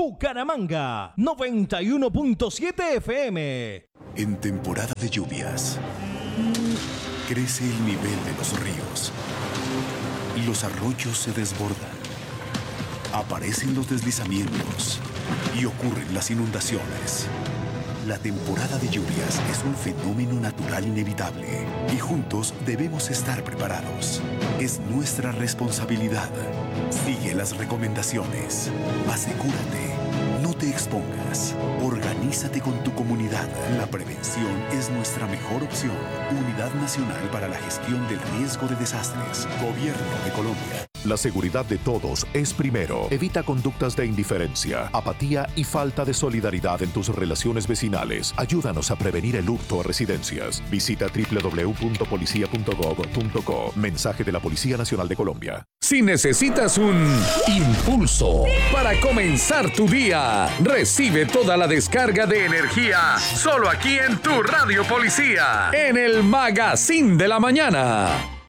Bucaramanga, 91.7 FM. En temporada de lluvias, crece el nivel de los ríos. Los arroyos se desbordan. Aparecen los deslizamientos y ocurren las inundaciones. La temporada de lluvias es un fenómeno natural inevitable y juntos debemos estar preparados. Es nuestra responsabilidad. Sigue las recomendaciones. Asegúrate. No te expongas. Organízate con tu comunidad. La prevención es nuestra mejor opción. Unidad Nacional para la Gestión del Riesgo de Desastres. Gobierno de Colombia. La seguridad de todos es primero. Evita conductas de indiferencia, apatía y falta de solidaridad en tus relaciones vecinales. Ayúdanos a prevenir el hurto a residencias. Visita www.policia.gov.co. Mensaje de la Policía Nacional de Colombia. Si necesitas un impulso para comenzar tu día, recibe toda la descarga de energía solo aquí en tu Radio Policía, en el Magazine de la Mañana.